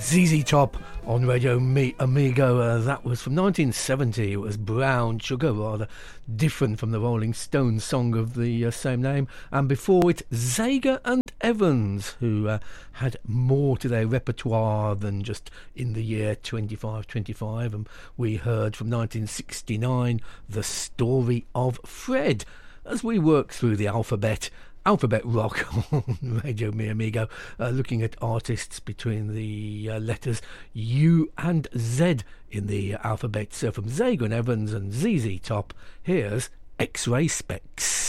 ZZ Top on Radio Amigo. That was from 1970. It was Brown Sugar, rather different from the Rolling Stones song of the same name. And before it, Zager and Evans, who had more to their repertoire than just In the Year 2525. And we heard from 1969, The Story of Fred. As we work through the alphabet rock on Radio Mi Amigo, looking at artists between the letters U and Z in the alphabet. So from Zager and Evans and ZZ Top, here's X-Ray Specs.